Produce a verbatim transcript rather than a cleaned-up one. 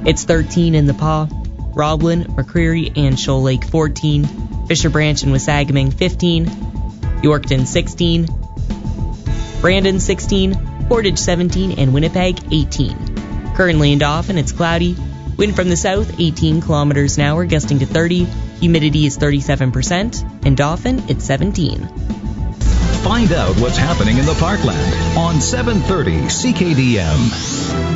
It's thirteen in the Paw, Roblin, McCreary, and Shoal Lake fourteen, Fisher Branch and Wasagaming fifteen, Yorkton sixteen, Brandon sixteen, Portage seventeen, and Winnipeg eighteen. Currently in Dauphin, it's cloudy. Wind from the south, eighteen kilometers an hour, gusting to thirty. Humidity is thirty-seven percent. In Dauphin, it's seventeen. Find out what's happening in the Parkland on seven thirty C K D M.